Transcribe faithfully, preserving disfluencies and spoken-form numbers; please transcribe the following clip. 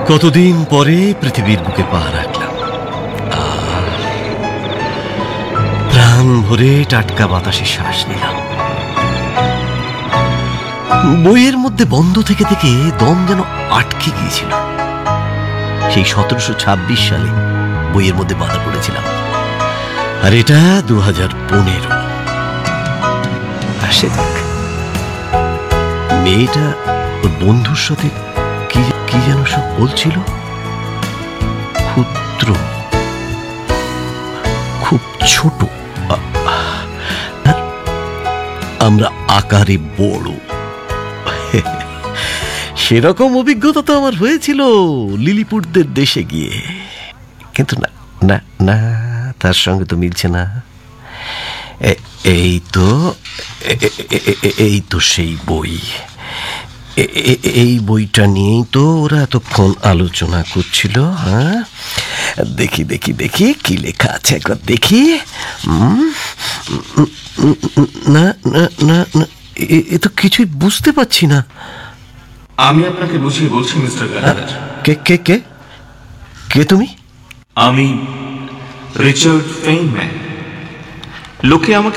কতদিন পরে পৃথিবীর বুকে পা রাখলাম, প্রাণ ভরে টাটকা বাতাসে শ্বাস নিলাম। বইয়ের মধ্যে বন্ধ থেকে থেকে দম যেন আটকে গিয়েছিল। সেই সতেরোশো ছাব্বিশ সালে বইয়ের মধ্যে বাধা পড়েছিলাম, আর এটা দু হাজার পনেরো। আসে দেখ, মেয়েটা ওর বন্ধুর সাথে কি কি যেন সব বলছিল। ক্ষুদ্র, খুব ছোট, আমরা আকারে বড়। সেরকম অভিজ্ঞতা তো আমার হয়েছিল লিলিপুটদের দেশে গিয়ে, কিন্তু না না না তার সঙ্গে তো মিলছে না। এই তো এই তো সেই বই, এই বইটা নিয়েই তো ওরা এতক্ষণ আলোচনা করছিল। হ্যাঁ, দেখি দেখি দেখি কি লেখা আছে, একবার দেখি। না না না না, এ তো কিছুই বুঝতে পারছি না। আমি আপনাকে বুঝিয়ে বলছি মিস্টার গ্যালাগার। কে কে কে কে তুমি? আমি রিচার্ড ফেইনম্যান। লোকে আমাকে